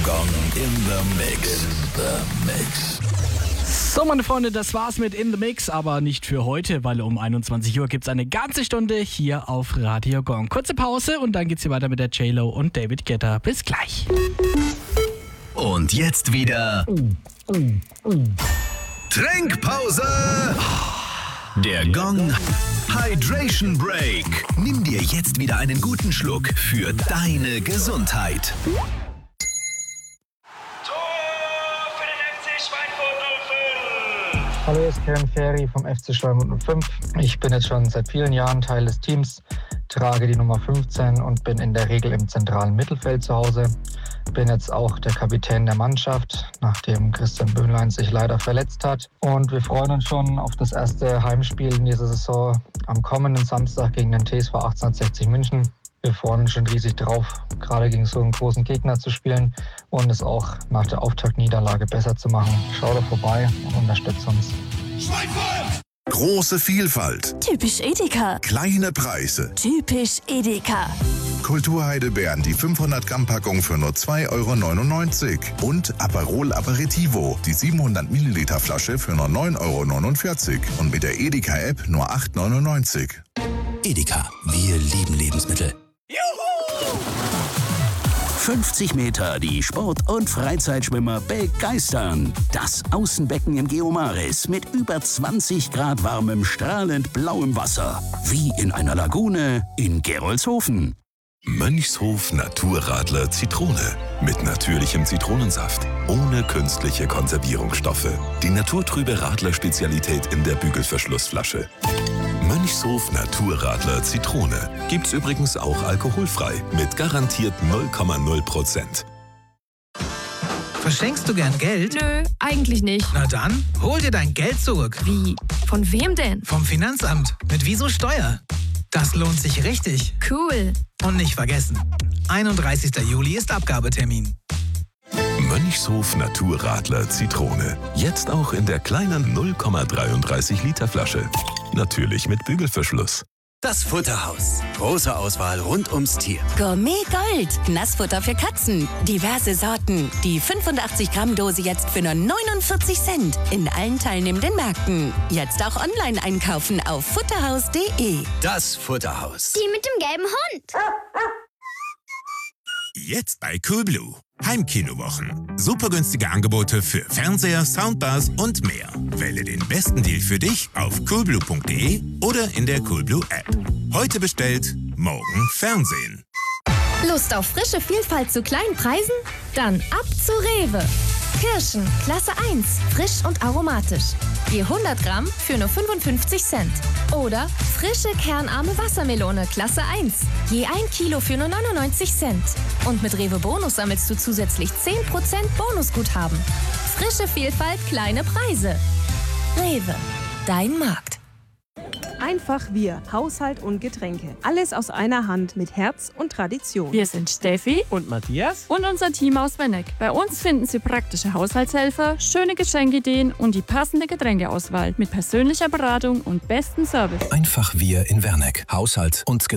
Gong in the Mix. So, meine Freunde, das war's mit In the Mix, aber nicht für heute, weil um 21 Uhr gibt's eine ganze Stunde hier auf Radio Gong. Kurze Pause und dann geht's hier weiter mit der J-Lo und David Guetta. Bis gleich. Und jetzt wieder Trinkpause. Der Gong Hydration Break. Nimm dir jetzt wieder einen guten Schluck für deine Gesundheit. Hallo, hier ist Kevin Ferry vom FC Schweinfurt 05. Ich bin jetzt schon seit vielen Jahren Teil des Teams, trage die Nummer 15 und bin in der Regel im zentralen Mittelfeld zu Hause. Bin jetzt auch der Kapitän der Mannschaft, nachdem Christian Böhnlein sich leider verletzt hat. Und wir freuen uns schon auf das erste Heimspiel in dieser Saison am kommenden Samstag gegen den TSV 1860 München. Wir freuen uns schon riesig drauf, gerade gegen so einen großen Gegner zu spielen und es auch nach der Auftaktniederlage besser zu machen. Schau doch vorbei und unterstützt uns. Große Vielfalt. Typisch Edeka. Kleine Preise. Typisch Edeka. Kulturheidelbeeren, die 500 Gramm Packung für nur 2,99 € und Aperol Aperitivo, die 700 Milliliter Flasche für nur 9,49 € und mit der Edeka App nur 8,99 €. Edeka, wir lieben Lebensmittel. 50 Meter die Sport- und Freizeitschwimmer begeistern. Das Außenbecken im Geomaris mit über 20 Grad warmem, strahlend blauem Wasser. Wie in einer Lagune in Gerolzhofen. Mönchshof Naturradler Zitrone. Mit natürlichem Zitronensaft. Ohne künstliche Konservierungsstoffe. Die naturtrübe Radler-Spezialität in der Bügelverschlussflasche. Mönchshof Naturradler Zitrone. Gibt's übrigens auch alkoholfrei. Mit garantiert 0,0%. Verschenkst du gern Geld? Nö, eigentlich nicht. Na dann, hol dir dein Geld zurück. Wie? Von wem denn? Vom Finanzamt. Mit Wieso Steuer. Das lohnt sich richtig. Cool. Und nicht vergessen, 31. Juli ist Abgabetermin. Mönchshof Naturradler Zitrone. Jetzt auch in der kleinen 0,33 Liter Flasche. Natürlich mit Bügelverschluss. Das Futterhaus. Große Auswahl rund ums Tier. Gourmet Gold. Nassfutter für Katzen. Diverse Sorten. Die 85 Gramm Dose jetzt für nur 49 Cent. In allen teilnehmenden Märkten. Jetzt auch online einkaufen auf futterhaus.de. Das Futterhaus. Die mit dem gelben Hund. Jetzt bei Coolblue. Heimkinowochen. Super günstige Angebote für Fernseher, Soundbars und mehr. Wähle den besten Deal für dich auf coolblue.de oder in der Coolblue App. Heute bestellt, morgen Fernsehen. Lust auf frische Vielfalt zu kleinen Preisen? Dann ab zu Rewe. Kirschen, Klasse 1, frisch und aromatisch. Je 100 Gramm für nur 55 Cent. Oder frische kernarme Wassermelone, Klasse 1. Je 1 Kilo für nur 99 Cent. Und mit Rewe Bonus sammelst du zusätzlich 10% Bonusguthaben. Frische Vielfalt, kleine Preise. Rewe, dein Markt. Einfach wir, Haushalt und Getränke. Alles aus einer Hand mit Herz und Tradition. Wir sind Steffi und Matthias und unser Team aus Wenneck. Bei uns finden Sie praktische Haushaltshelfer, schöne Geschenkideen und die passende Getränkeauswahl mit persönlicher Beratung und bestem Service. Einfach wir in Werneck. Haushalt und Getränke.